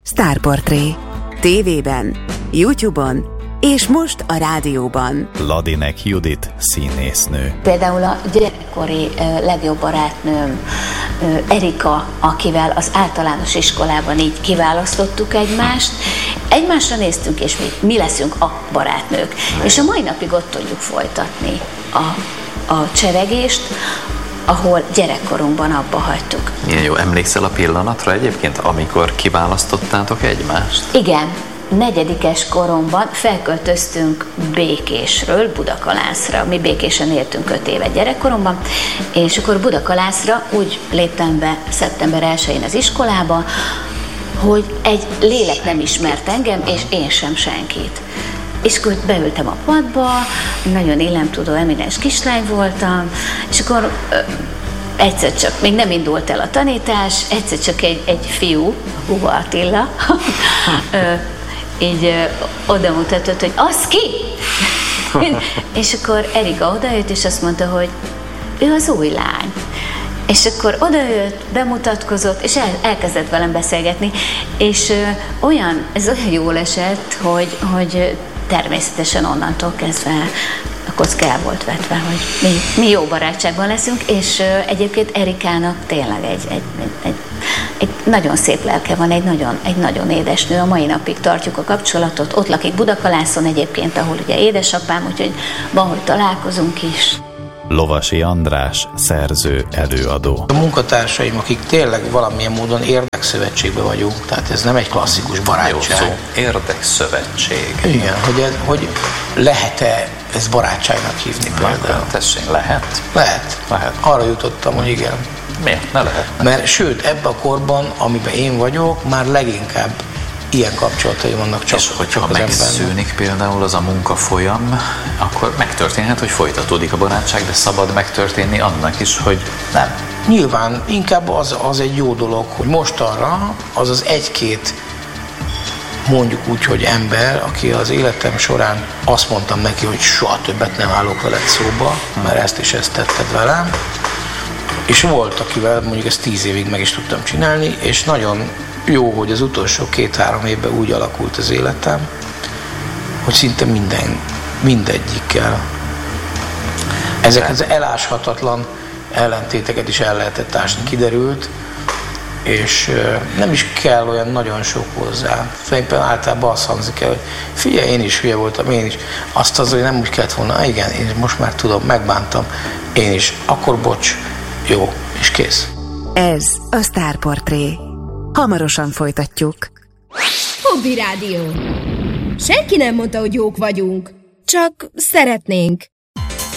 Sztárportré. TV-ben, YouTube-on és most a rádióban. Ladinek Judit színésznő. Például a gyerekkori legjobb barátnőm Erika, akivel az általános iskolában így kiválasztottuk egymást. Egymásra néztünk, és mi leszünk a barátnők. És a mai napig ott tudjuk folytatni a csevegést, ahol gyerekkorunkban abba hagytuk. Milyen jó, emlékszel a pillanatra egyébként, amikor kiválasztottátok egymást? Igen, 4. koromban felköltöztünk Békésről Budakalászra. Mi Békésen éltünk 5 évet gyerekkoromban, és akkor Budakalászra úgy léptem be szeptember 1-én az iskolába, hogy egy lélek nem ismert engem, és én sem senkit. És akkor beültem a padba, nagyon illemtudó, eminens kislány voltam, és akkor egyszer csak, még nem indult el a tanítás, egyszer csak egy fiú, Hugo Attila, így oda mutatott, hogy az ki? És akkor Erika odajött, és azt mondta, hogy ő az új lány. És akkor odajött, bemutatkozott, és elkezdett velem beszélgetni, és ez olyan jól esett, hogy természetesen onnantól kezdve a kocka el volt vetve, hogy mi jó barátságban leszünk, és egyébként Erikának tényleg egy nagyon szép lelke van, egy nagyon édes nő, a mai napig tartjuk a kapcsolatot, ott lakik Budakalászon egyébként, ahol ugye édesapám, úgyhogy van, hogy találkozunk is. Lovasi András, szerző, előadó. A munkatársaim, akik tényleg valamilyen módon érdekszövetségben vagyunk, tehát ez nem egy klasszikus barátság. Jó szó, érdekszövetség. Igen, hogy lehet-e ezt barátságnak hívni például? Tessék, lehet? Lehet. Arra jutottam, hogy igen. Miért? Ne lehet. Mert sőt, ebben a korban, amiben én vagyok, már leginkább ilyen kapcsolataim vannak csak. És hogyha megszűnik például az a munkafolyam, akkor megtörténhet, hogy folytatódik a barátság, de szabad megtörténni annak is, hogy nem. Nyilván inkább az egy jó dolog, hogy mostanra az egy-két, mondjuk úgy, hogy ember, aki az életem során azt mondtam neki, hogy soha többet nem állok veled szóba, mert ezt tetted velem, és volt, akivel mondjuk ezt 10 évig meg is tudtam csinálni, és nagyon jó, hogy az utolsó 2-3 évben úgy alakult az életem, hogy szinte mindegyikkel. Ezek az eláshatatlan ellentéteket is el lehetett ásni, kiderült, és nem is kell olyan nagyon sok hozzá. Fényben általában azt hangzik el, hogy figyelj, én is hülye voltam, én is. Azt az, hogy nem úgy kellett volna, igen, én most már tudom, megbántam, én is. Akkor bocs, jó, és kész. Ez a Sztárportré. Hamarosan folytatjuk. Hobby Rádió. Senki nem mondta, hogy jók vagyunk. Csak szeretnénk.